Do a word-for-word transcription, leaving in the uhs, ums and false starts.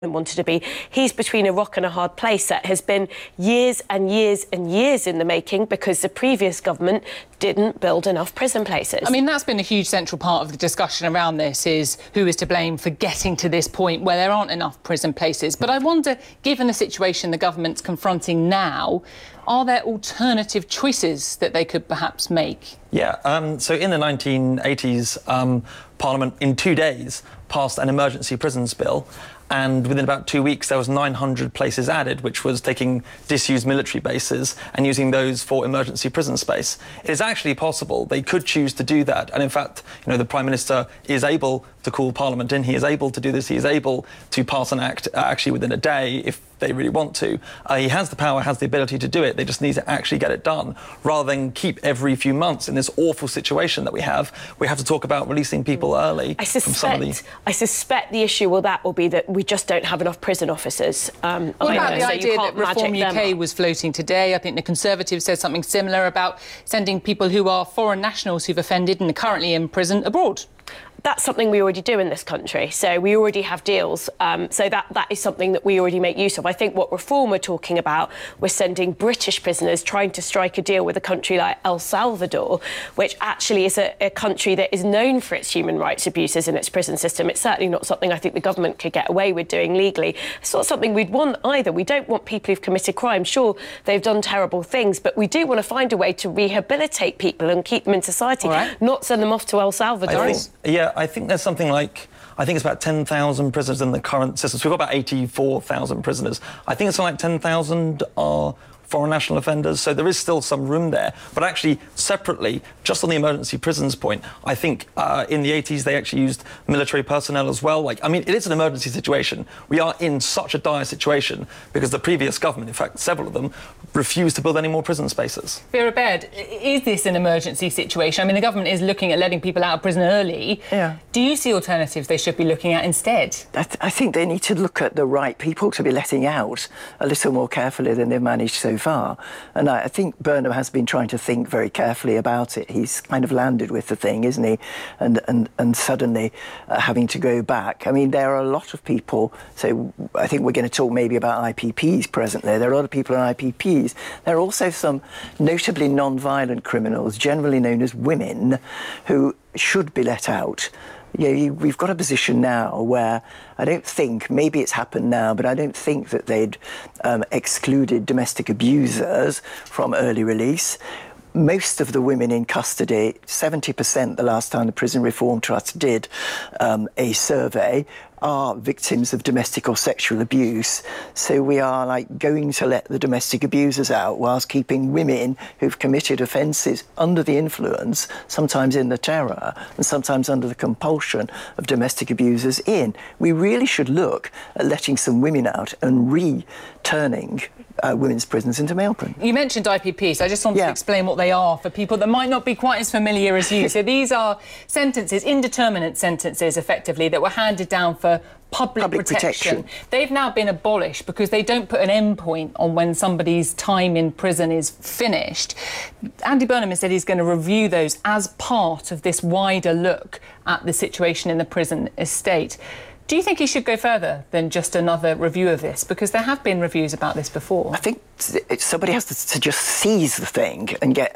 wanted to be. He's between a rock and a hard place that has been years and years and years in the making because the previous government didn't build enough prison places. I mean, that's been a huge central part of the discussion around this, is who is to blame for getting to this point where there aren't enough prison places. But I wonder, given the situation the government's confronting now, are there alternative choices that they could perhaps make? Yeah, um, so in the nineteen eighties, um, Parliament, in two days, passed an emergency prisons bill, and within about two weeks there was nine hundred places added, which was taking disused military bases and using those for emergency prison space. It is actually possible. They could choose to do that, and in fact, you know, the Prime Minister is able to call Parliament in. He is able to do this. He is able to pass an act uh, actually within a day if they really want to. Uh, he has the power, has the ability to do it. They just need to actually get it done, rather than keep every few months in this awful situation that we have. We have to talk about releasing people early. I suspect, from some of the... I suspect the issue with that will be that we just don't have enough prison officers. Um, what about the so idea that Reform U K was floating today? I think the Conservatives said something similar about sending people who are foreign nationals who've offended and are currently in prison abroad. That's something we already do in this country. So we already have deals. Um, so that, that is something that we already make use of. I think what Reform are talking about was sending British prisoners, trying to strike a deal with a country like El Salvador, which actually is a, a country that is known for its human rights abuses in its prison system. It's certainly not something I think the government could get away with doing legally. It's not something we'd want either. We don't want people who've committed crime. Sure, they've done terrible things, but we do want to find a way to rehabilitate people and keep them in society, right, not send them off to El Salvador. I think, yeah, I think there's something like, I think it's about ten thousand prisoners in the current system. So we've got about eighty-four thousand prisoners. I think it's like ten thousand are foreign national offenders, so there is still some room there. But actually, separately, just on the emergency prisons point, I think uh, in the eighties they actually used military personnel as well. Like, I mean, it is an emergency situation. We are in such a dire situation because the previous government, in fact, several of them, refused to build any more prison spaces. Vera Baird, is this an emergency situation? I mean, the government is looking at letting people out of prison early. Yeah. Do you see alternatives they should be looking at instead? I, th I think they need to look at the right people to be letting out a little more carefully than they've managed so far. And I, I think Burnham has been trying to think very carefully about it. He's kind of landed with the thing, isn't he? And and, and suddenly uh, having to go back. I mean, there are a lot of people, so I think we're going to talk maybe about I P Ps presently. There are a lot of people in I P Ps. There are also some notably non-violent criminals, generally known as women, who should be let out. Yeah, you, we've got a position now where I don't think, maybe it's happened now, but I don't think that they'd um, excluded domestic abusers from early release. Most of the women in custody, seventy percent the last time the Prison Reform Trust did um, a survey, are victims of domestic or sexual abuse. So we are like going to let the domestic abusers out whilst keeping women who've committed offences under the influence, sometimes in the terror and sometimes under the compulsion of domestic abusers in. We really should look at letting some women out and re-turning uh, women's prisons into male prisons. You mentioned I P Ps. I just wanted yeah. to explain what they are for people that might not be quite as familiar as you. So these are sentences, indeterminate sentences, effectively, that were handed down for Public, Public protection. protection. They've now been abolished because they don't put an end point on when somebody's time in prison is finished. Andy Burnham has said he's going to review those as part of this wider look at the situation in the prison estate. Do you think he should go further than just another review of this? Because there have been reviews about this before. I think somebody has to, to just seize the thing and get